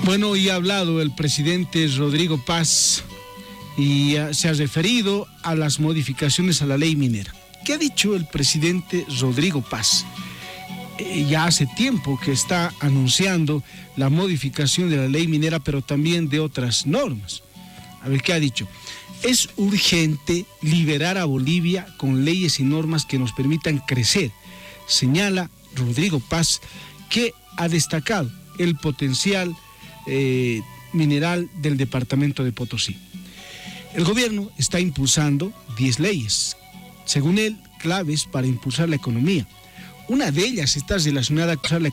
Bueno, hoy ha hablado el presidente Rodrigo Paz y se ha referido a las modificaciones a la ley minera. ¿Qué ha dicho el presidente Rodrigo Paz? Ya hace tiempo que está anunciando la modificación de la ley minera, pero también de otras normas. A ver, ¿qué ha dicho? Es urgente liberar a Bolivia con leyes y normas que nos permitan crecer, señala Rodrigo Paz, que ha destacado el potencial mineral del departamento de Potosí. El gobierno está impulsando 10 leyes, según él, claves para impulsar la economía. Una de ellas está relacionada con la